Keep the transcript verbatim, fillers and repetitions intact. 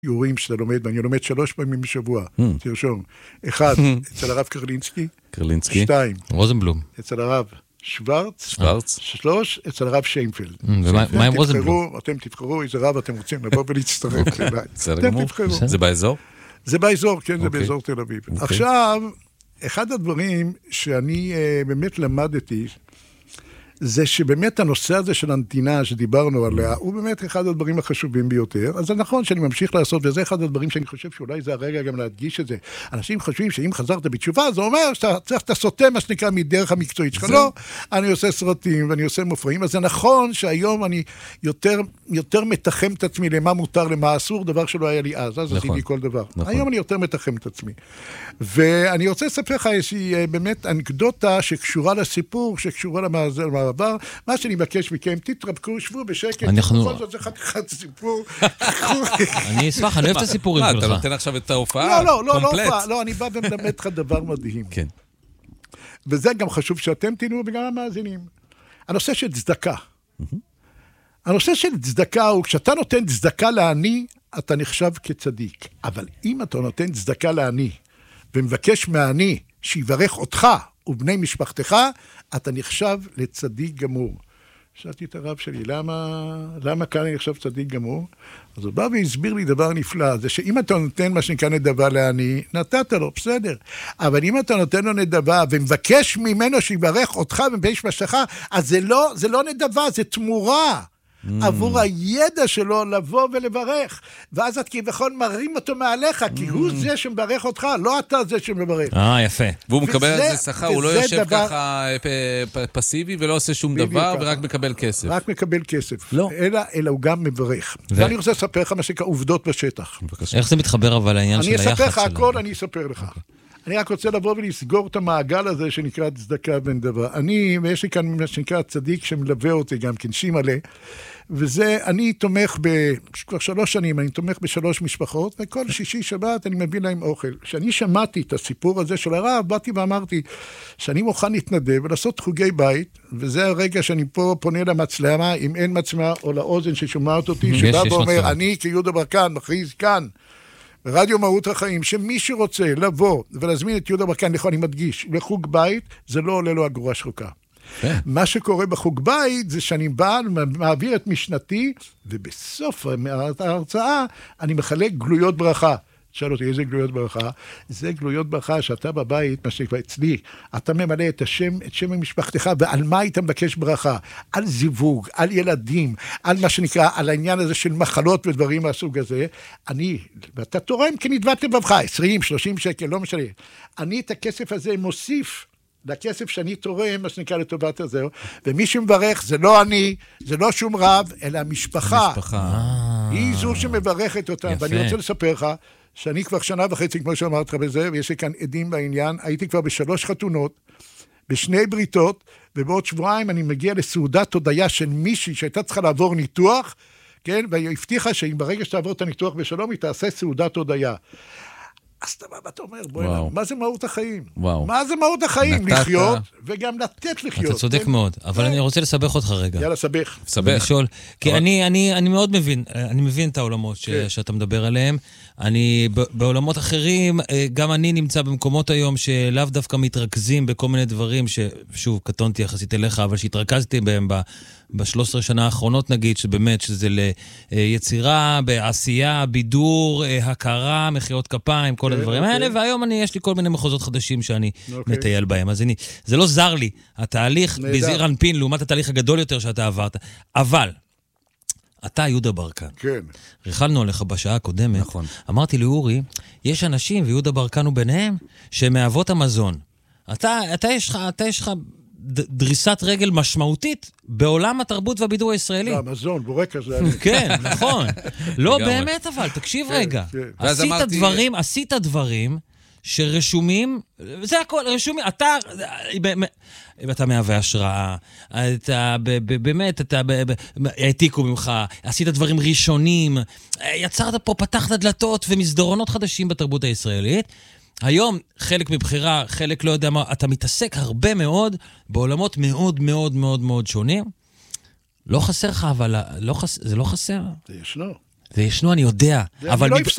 יורים שאתה לומד, ואני לומד שלוש פעמים בשבוע, תרשום. אחד, אצל הרב קרלינסקי. קרלינסקי. שתיים. רוזנבלום. אצל הרב שוורץ. שוורץ. שלוש, אצל הרב שיינפלד. ומה עם רוזנבלום? אתם תבחרו איזה רב אתם רוצים לבוא ולהצטרף. אתם תבחרו. זה באזור? זה באזור, כן, זה באזור תל אביב. עכשיו, אחד הדברים שאני באמת למדתי, זה שבאמת הנושא הזה של הנתינה שדיברנו עליה, הוא באמת אחד הדברים החשובים ביותר. אז זה נכון שאני ממשיך לעשות, וזה אחד הדברים שאני חושב שאולי זה הרגע גם להדגיש את זה. אנשים חושבים שאם חזרת בתשובה, זה אומר שאתה צריך, אתה סוטה מה שנקרא מדרך המקצועית שלך. לא, אני עושה סרטים ואני עושה מופעים, אז זה נכון שהיום אני יותר, יותר מתחם את עצמי למה מותר, למה אסור, דבר שלא היה לי אז. אז עשיתי כל דבר. היום אני יותר מתחם את עצמי. ואני רוצה לספר לך איזושהי באמת אנקדוטה שקשורה לסיפור, שקשורה למעבר. מה שאני מבקש מכם, תתרבקו, שבו בשקט, בכל זאת זה חתיכת סיפור. אני אשמח, אני אוהב את הסיפורים שלך. אתה נותן עכשיו את ההופעה? לא, לא, לא, לא, אני בא ומלמד לך דבר מדהים. כן. וזה גם חשוב שאתם תראו וגם המאזינים. הנושא של צדקה. הנושא של צדקה הוא, כשאתה נותן צדקה לעני, אתה נחשב כצדיק. אבל אם אתה נותן צדקה לעני, ומבקש מהעני שיברך אותך, ובני משפחתך, אתה נחשב לצדיק גמור. שאלתי את הרב שלי, למה, למה כאן אני נחשב צדיק גמור? אז הוא בא והסביר לי דבר נפלא, זה שאם אתה נותן מה שנקרא נדבה לעני, נתת לו, בסדר. אבל אם אתה נותן לו נדבה, ומבקש ממנו שיברך אותך ובני משפחתך, אז זה לא, זה לא נדבה, זה תמורה. Mm. עבור הידע שלו לבוא ולברך, ואז את כביכול מרים אותו מעליך, כי mm. הוא זה שמברך אותך, לא אתה זה שמברך. אה, יפה. והוא מקבל על זה שכר, הוא לא יושב דבר... ככה פסיבי ולא עושה שום דבר, ככה. ורק מקבל כסף. רק מקבל כסף. לא. אלא, אלא הוא גם מברך. ו... ואני רוצה לספר לך מה שקרה, עובדות בשטח. בבקשה. איך זה מתחבר אבל לעניין של היחס שלנו? אני אספר לך הכל, אני אספר לך. Okay. אני רק רוצה לבוא ולסגור את המעגל הזה שנקרא צדקה ונדבה. אני, ויש לי כאן מה שנקרא צדיק שמלווה אותי גם כן, שימלה, וזה, אני תומך ב, כבר שלוש שנים, אני תומך בשלוש משפחות, וכל שישי שבת אני מביא להם אוכל. כשאני שמעתי את הסיפור הזה של הרב, באתי ואמרתי שאני מוכן להתנדב ולעשות חוגי בית, וזה הרגע שאני פה פונה למצלמה, אם אין מצלמה או לאוזן ששומעת אותי, שבא ואומר, אני כיהודה ברקן, מכריז כאן, ברדיו מהות החיים, שמי שרוצה לבוא ולהזמין את יהודה ברקן, אני מדגיש, לחוג בית, זה לא עולה לו אגורה שחוקה. מה שקורה בחוג בית זה שאני בא, מעביר את משנתי, ובסוף ההרצאה אני מחלק גלויות ברכה. שאל אותי, איזה גלויות ברכה? זה גלויות ברכה שאתה בבית, מה שנקרא אצלי, אתה ממלא את השם, את שם המשפחתך, ועל מה היית מבקש ברכה? על זיווג, על ילדים, על מה שנקרא, על העניין הזה של מחלות ודברים מהסוג הזה. אני, ואתה תורם כנדבת לבבך, עשרים, שלושים שקל, לא משנה. אני את הכסף הזה מוסיף, לכסף שאני תורם, מה שנקרא לטובת הזה, ומי שמברך זה לא אני, זה לא שום רב, אלא המשפחה. המשפחה. היא זו שמברכת אותה. ואני רוצה לספר לך, שאני כבר שנה וחצי, כמו שאמרת לך בזה, ויש לי כאן עדים בעניין, הייתי כבר בשלוש חתונות, בשני בריתות, ובעוד שבועיים אני מגיע לסעודת הודיה של מישהי שהייתה צריכה לעבור ניתוח, כן? והיא הבטיחה שאם ברגע שתעבור את הניתוח בשלום, היא תעשה סעודת הודיה. אז אתה בא, אתה אומר, בואי, מה זה מהות החיים? וואו. מה זה מהות החיים? נתת... לחיות, וגם לתת לחיות. אתה צודק כן? מאוד, אבל כן. אני רוצה לסבך אותך רגע. יאללה, סבך. סבך. לשאול, כי אבל... אני, אני, אני מאוד מבין, אני מבין את העולמות ש... כן. שאתה מדבר עליהם. אני, בעולמות אחרים, גם אני נמצא במקומות היום שלאו דווקא מתרכזים בכל מיני דברים, ששוב, קטונתי יחסית אליך, אבל שהתרכזתי בהם ב... ב-שלוש עשרה שנה האחרונות נגיד, שבאמת שזה ליצירה, בעשייה, בידור, הכרה, מחיאות כפיים, כל הדברים האלה, והיום אני, יש לי כל מיני מחוזות חדשים שאני מטייל בהם. אז אני, זה לא זר לי, התהליך בזעיר אנפין, לעומת התהליך הגדול יותר שאתה עברת. אבל, אתה יהודה ברקן. כן. ריחלנו עליך בשעה הקודמת. נכון. אמרתי לאורי, יש אנשים, ויהודה ברקן הוא ביניהם, שמאבות המזון. אתה, אתה יש לך, אתה יש לך דריסת רגל משמעותית בעולם התרבות והבידור הישראלי. המזון, בורקס זה... כן, נכון. לא באמת אבל, תקשיב רגע. עשית דברים, עשית דברים שרשומים, זה הכל, רשומים, אתה, אתה מהווה השראה, אתה באמת, אתה העתיקו ממך, עשית דברים ראשונים, יצרת פה, פתחת דלתות ומסדרונות חדשים בתרבות הישראלית, היום, חלק מבחירה, חלק לא יודע מה, אתה מתעסק הרבה מאוד בעולמות מאוד מאוד מאוד מאוד שונים. לא חסר לך, אבל לא חס... זה לא חסר. זה ישנו. זה ישנו, אני יודע. אבל...